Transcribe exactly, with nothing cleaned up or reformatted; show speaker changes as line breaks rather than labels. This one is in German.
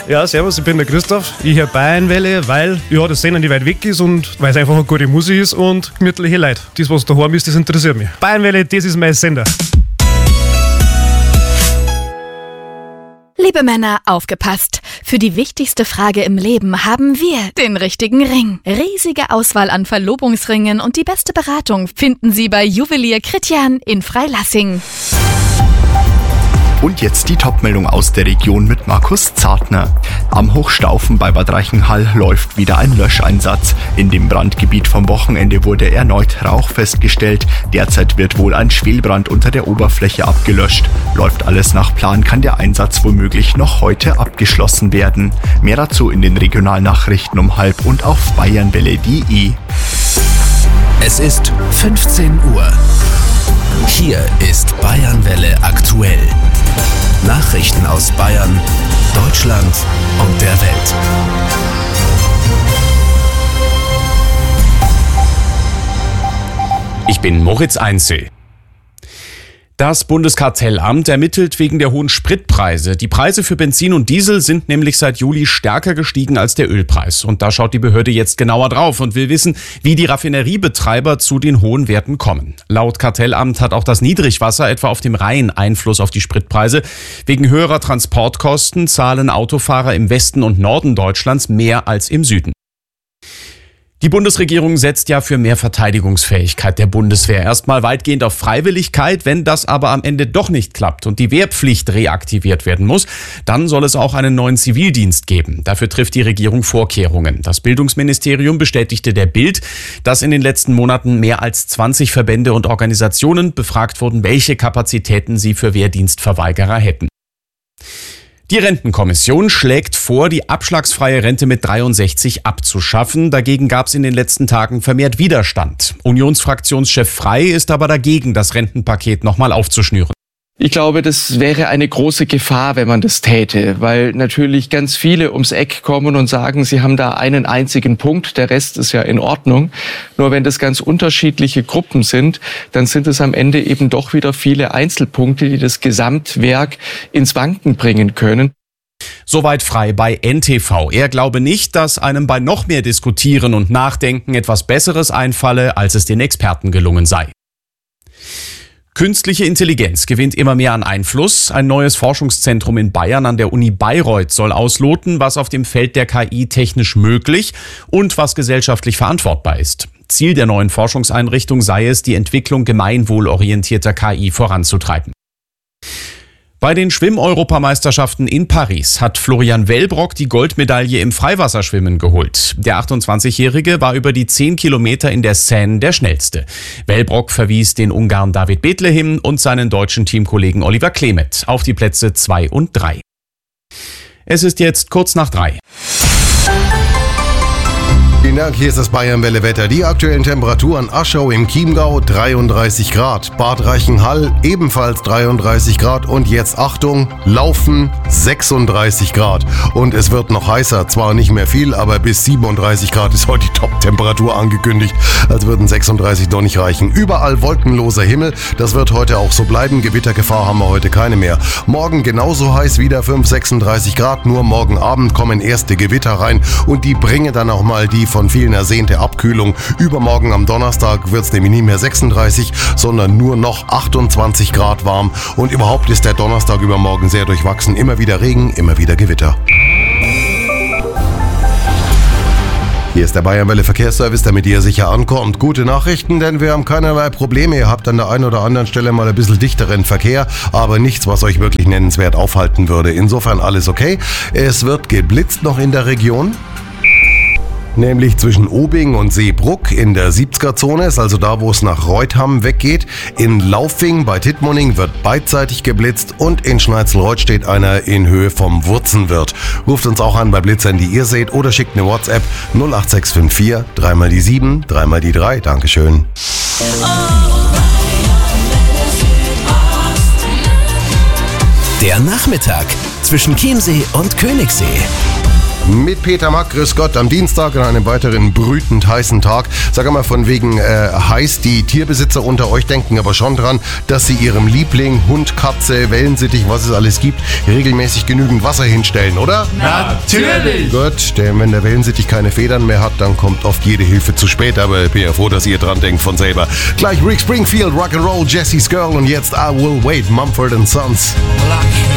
Ja, servus, ich bin der Christoph. Ich höre Bayernwelle, weil ja, das Sender nicht weit weg ist und weil es einfach eine gute Musik ist und gemütliche Leute. Das, was daheim ist, das interessiert mich. Bayernwelle, das ist mein Sender.
Liebe Männer, aufgepasst! Für die wichtigste Frage im Leben haben wir den richtigen Ring. Riesige Auswahl an Verlobungsringen und die beste Beratung finden Sie bei Juwelier Kritjan in Freilassing.
Und jetzt die Topmeldung aus der Region mit Markus Zartner. Am Hochstaufen bei Bad Reichenhall läuft wieder ein Löscheinsatz. In dem Brandgebiet vom Wochenende wurde erneut Rauch festgestellt. Derzeit wird wohl ein Schwelbrand unter der Oberfläche abgelöscht. Läuft alles nach Plan, kann der Einsatz womöglich noch heute abgeschlossen werden. Mehr dazu in den Regionalnachrichten um halb und auf bayernwelle punkt de.
Es ist fünfzehn Uhr. Hier ist Bayernwelle aktuell. Nachrichten aus Bayern, Deutschland und der Welt.
Ich bin Moritz Einzel. Das Bundeskartellamt ermittelt wegen der hohen Spritpreise. Die Preise für Benzin und Diesel sind nämlich seit Juli stärker gestiegen als der Ölpreis. Und da schaut die Behörde jetzt genauer drauf und will wissen, wie die Raffineriebetreiber zu den hohen Werten kommen. Laut Kartellamt hat auch das Niedrigwasser etwa auf dem Rhein Einfluss auf die Spritpreise. Wegen höherer Transportkosten zahlen Autofahrer im Westen und Norden Deutschlands mehr als im Süden. Die Bundesregierung setzt ja für mehr Verteidigungsfähigkeit der Bundeswehr. Erstmal weitgehend auf Freiwilligkeit. Wenn das aber am Ende doch nicht klappt und die Wehrpflicht reaktiviert werden muss, dann soll es auch einen neuen Zivildienst geben. Dafür trifft die Regierung Vorkehrungen. Das Bildungsministerium bestätigte der Bild, dass in den letzten Monaten mehr als zwanzig Verbände und Organisationen befragt wurden, welche Kapazitäten sie für Wehrdienstverweigerer hätten. Die Rentenkommission schlägt vor, die abschlagsfreie Rente mit dreiundsechzig abzuschaffen. Dagegen gab es in den letzten Tagen vermehrt Widerstand. Unionsfraktionschef Frey ist aber dagegen, das Rentenpaket nochmal aufzuschnüren.
Ich glaube, das wäre eine große Gefahr, wenn man das täte, weil natürlich ganz viele ums Eck kommen und sagen, sie haben da einen einzigen Punkt, der Rest ist ja in Ordnung. Nur wenn das ganz unterschiedliche Gruppen sind, dann sind es am Ende eben doch wieder viele Einzelpunkte, die das Gesamtwerk ins Wanken bringen können.
Soweit Frey bei N T V. Er glaube nicht, dass einem bei noch mehr Diskutieren und Nachdenken etwas Besseres einfalle, als es den Experten gelungen sei. Künstliche Intelligenz gewinnt immer mehr an Einfluss. Ein neues Forschungszentrum in Bayern an der Uni Bayreuth soll ausloten, was auf dem Feld der K I technisch möglich und was gesellschaftlich verantwortbar ist. Ziel der neuen Forschungseinrichtung sei es, die Entwicklung gemeinwohlorientierter K I voranzutreiben. Bei den Schwimm-Europameisterschaften in Paris hat Florian Wellbrock die Goldmedaille im Freiwasserschwimmen geholt. Der achtundzwanzigjährige war über die zehn Kilometer in der Seine der schnellste. Wellbrock verwies den Ungarn David Bethlehem und seinen deutschen Teamkollegen Oliver Klemet auf die Plätze zwei und drei. Es ist jetzt kurz nach drei.
Vielen Dank, hier ist das Bayernwelle-Wetter. Die aktuellen Temperaturen: Aschau im Chiemgau dreiunddreißig Grad, Bad Reichenhall ebenfalls dreiunddreißig Grad und jetzt Achtung, Laufen sechsunddreißig Grad. Und es wird noch heißer, zwar nicht mehr viel, aber bis siebenunddreißig Grad ist heute die Top-Temperatur angekündigt. Als würden sechsunddreißig doch nicht reichen. Überall wolkenloser Himmel, das wird heute auch so bleiben. Gewittergefahr haben wir heute keine mehr. Morgen genauso heiß, wieder fünf, sechsunddreißig Grad, nur morgen Abend kommen erste Gewitter rein und die bringen dann auch mal die von vielen ersehnte Abkühlung. Übermorgen am Donnerstag wird es nämlich nicht mehr sechsunddreißig, sondern nur noch achtundzwanzig Grad warm. Und überhaupt ist der Donnerstag übermorgen sehr durchwachsen. Immer wieder Regen, immer wieder Gewitter. Hier ist der Bayernwelle Verkehrsservice, damit ihr sicher ankommt. Gute Nachrichten, denn wir haben keinerlei Probleme. Ihr habt an der einen oder anderen Stelle mal ein bisschen dichteren Verkehr, aber nichts, was euch wirklich nennenswert aufhalten würde. Insofern alles okay. Es wird geblitzt noch in der Region. Nämlich zwischen Obing und Seebruck in der siebziger-Zone, ist also da, wo es nach Reutham weggeht. In Laufing bei Tittmoning wird beidseitig geblitzt und in Schneizelreuth steht einer in Höhe vom Wurzenwirt. Ruft uns auch an bei Blitzern, die ihr seht, oder schickt eine WhatsApp null acht sechs fünf vier, dreimal die sieben, dreimal die drei. Dankeschön.
Der Nachmittag zwischen Chiemsee und Königssee.
mit Peter Mack. Grüß Gott, am Dienstag an einem weiteren brütend heißen Tag. Sag mal von wegen äh, heiß, die Tierbesitzer unter euch denken aber schon dran, dass sie ihrem Liebling, Hund, Katze, Wellensittich, was es alles gibt, regelmäßig genügend Wasser hinstellen, oder?
Natürlich!
Gut, denn wenn der Wellensittich keine Federn mehr hat, dann kommt oft jede Hilfe zu spät, aber ich bin ja froh, dass ihr dran denkt von selber. Gleich Rick Springfield, Rock'n'Roll, Jesse's Girl und jetzt I Will Wait, Mumford and Sons.
Well,